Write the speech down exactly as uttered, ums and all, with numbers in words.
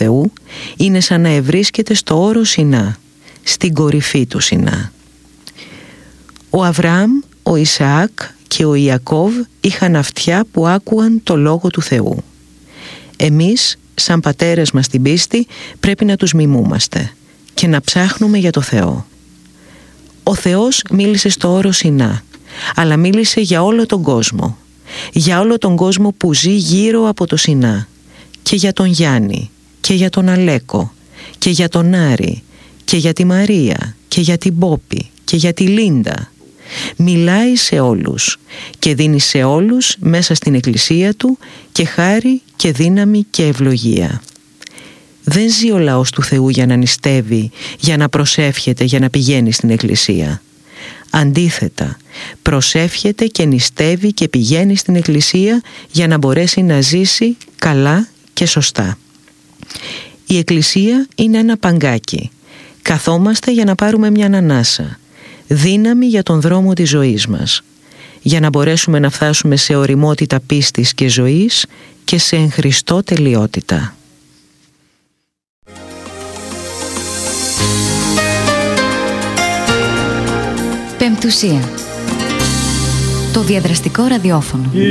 Θεού είναι σαν να ευρίσκεται στο όρο Σινά, στην κορυφή του Σινά. Ο Αβραάμ, ο Ισαάκ και ο Ιακώβ είχαν αυτιά που άκουαν το λόγο του Θεού. Εμείς, σαν πατέρες μας στην πίστη, πρέπει να τους μιμούμαστε και να ψάχνουμε για το Θεό. Ο Θεός μίλησε στο όρο Σινά, αλλά μίλησε για όλο τον κόσμο, για όλο τον κόσμο που ζει γύρω από το Σινά, και για τον Γιάννη και για τον Αλέκο και για τον Άρη και για τη Μαρία και για την Πόπη και για τη Λίντα. Μιλάει σε όλους και δίνει σε όλους μέσα στην εκκλησία του και χάρη και δύναμη και ευλογία. Δεν ζει ο λαός του Θεού για να νηστεύει, για να προσεύχεται, για να πηγαίνει στην εκκλησία. Αντίθετα, προσεύχεται και νηστεύει και πηγαίνει στην εκκλησία για να μπορέσει να ζήσει καλά και σωστά. Η εκκλησία είναι ένα παγκάκι. Καθόμαστε για να πάρουμε μια ανάσα, δύναμη για τον δρόμο της ζωής μας, για να μπορέσουμε να φτάσουμε σε ωριμότητα πίστης και ζωής και σε εν Χριστώ τελειότητα. Πεμπτουσία. Το διαδραστικό ραδιόφωνο.